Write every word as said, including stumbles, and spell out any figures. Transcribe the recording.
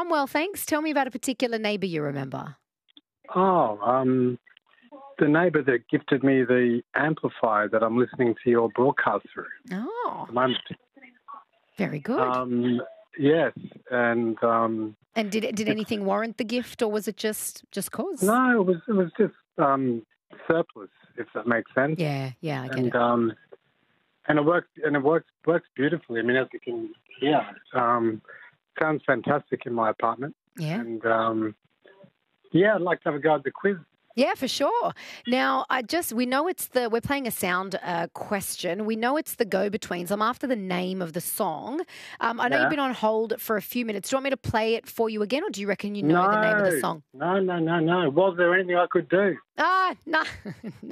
I'm well, thanks. Tell me about a particular neighbour you remember. Oh, um, the neighbour that gifted me the amplifier that I'm listening to your broadcast through Oh, at the moment. very good. Um, yes, and um, and did it, did anything warrant the gift, or was it just just cause? no, it was it was just um, surplus, if that makes sense. Yeah, yeah, I get and it. um, and it works and it works works beautifully. I mean, as you can hear, um, sounds fantastic in my apartment. Yeah. And um, yeah, I'd like to have a go at the quiz. Yeah, for sure. Now, I just, we know it's the, we're playing a sound uh, question. We know it's the Go-Betweens. I'm after the name of the song. Um, I know Yeah. you've been on hold for a few minutes. Do you want me to play it for you again, or do you reckon you know no, the name of the song? No, no, no, no. Was there anything I could do? Ah, no,